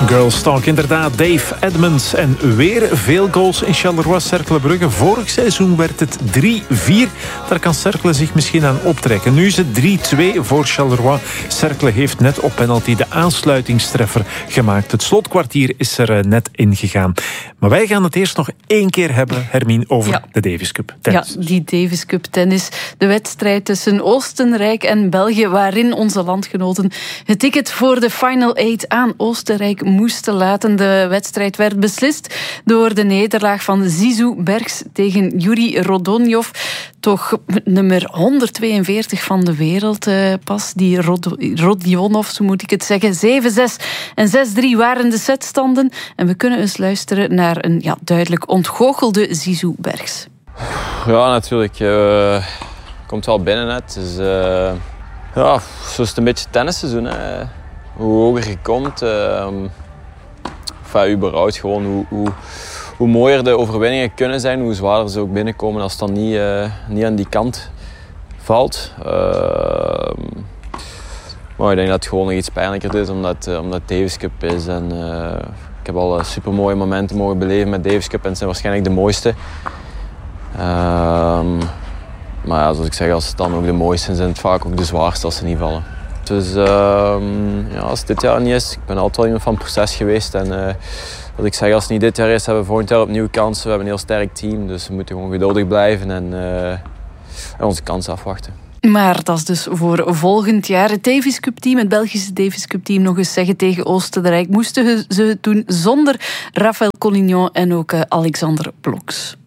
Girls Talk, inderdaad. Dave Edmonds en weer veel goals in Charleroi-Cercle Brugge. Vorig seizoen werd het 3-4. Daar kan Cercle zich misschien aan optrekken. Nu is het 3-2 voor Charleroi. Cercle heeft net op penalty de aansluitingstreffer gemaakt. Het slotkwartier is er net ingegaan. Maar wij gaan het eerst nog één keer hebben, Hermine, over de Davis Cup tennis. Ja, die Davis Cup tennis. De wedstrijd tussen Oostenrijk en België, waarin onze landgenoten het ticket voor de Final 8 aan Oostenrijk moesten laten. De wedstrijd werd beslist door de nederlaag van Zizou Bergs tegen Yuri Rodionov. Toch nummer 142 van de wereld pas. Die Rodionov, zo moet ik het zeggen. 7-6 en 6-3 waren de setstanden. En we kunnen eens luisteren naar een duidelijk ontgoochelde Zizou Bergs. Ja, natuurlijk. Komt wel binnen net. Dus, zo is het een beetje tennisseizoen. Hè. Hoe hoger je komt, überhaupt gewoon hoe mooier de overwinningen kunnen zijn, hoe zwaarder ze ook binnenkomen als het dan niet aan die kant valt. Maar ik denk dat het gewoon nog iets pijnlijker is, omdat Davis Cup is. En, ik heb al super mooie momenten mogen beleven met Davis Cup en het zijn waarschijnlijk de mooiste. Maar ja, zoals ik zeg, als het dan ook de mooiste zijn, zijn het vaak ook de zwaarste als ze niet vallen. Dus als het dit jaar niet is, ik ben altijd wel iemand van het proces geweest. En wat ik zeg, als het niet dit jaar is, hebben we volgend jaar opnieuw kansen. We hebben een heel sterk team, dus we moeten gewoon geduldig blijven en onze kansen afwachten. Maar dat is dus voor volgend jaar. Het Davis Cup team, het Belgische Davis Cup team, nog eens zeggen tegen Oostenrijk, moesten ze het doen zonder Raphaël Collignon en ook Alexander Bloks.